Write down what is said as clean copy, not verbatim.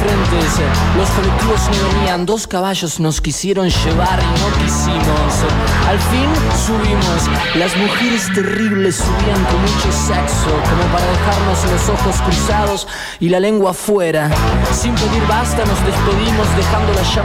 frentes, los colectivos no venían, 2 caballos nos quisieron llevar y no quisimos. Al fin subimos, las mujeres terribles subían con mucho sexo, como para dejarnos los ojos cruzados y la lengua afuera. Sin pedir basta nos despedimos dejando la llama